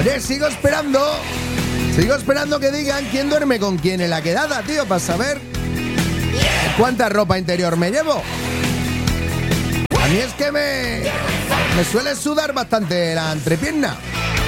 Sigo esperando que digan quién duerme con quién en la quedada, tío, para saber cuánta ropa interior me llevo. A mí es que me suele sudar bastante la entrepierna.